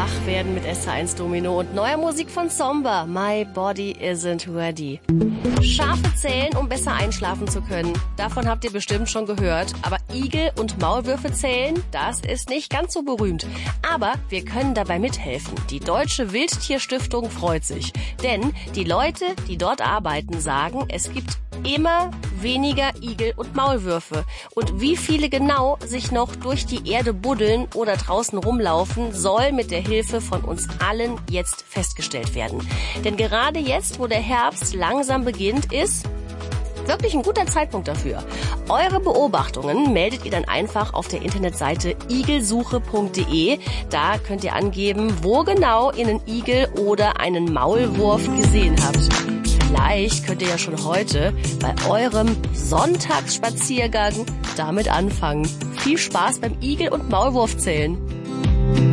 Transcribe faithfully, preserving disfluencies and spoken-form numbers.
Wach werden mit S H eins Domino und neuer Musik von Zomba. My Body Isn't Ready. Schafe zählen, um besser einschlafen zu können. Davon habt ihr bestimmt schon gehört. Aber Igel und Maulwürfe zählen, das ist nicht ganz so berühmt. Aber wir können dabei mithelfen. Die Deutsche Wildtierstiftung freut sich. Denn die Leute, die dort arbeiten, sagen, es gibt immer weniger Igel und Maulwürfe. Und wie viele genau sich noch durch die Erde buddeln oder draußen rumlaufen, soll mit der Hilfe von uns allen jetzt festgestellt werden. Denn gerade jetzt, wo der Herbst langsam beginnt, ist wirklich ein guter Zeitpunkt dafür. Eure Beobachtungen meldet ihr dann einfach auf der Internetseite igelsuche punkt de. Da könnt ihr angeben, wo genau ihr einen Igel oder einen Maulwurf gesehen habt. Vielleicht könnt ihr ja schon heute bei eurem Sonntagsspaziergang damit anfangen. Viel Spaß beim Igel- und Maulwurfzählen.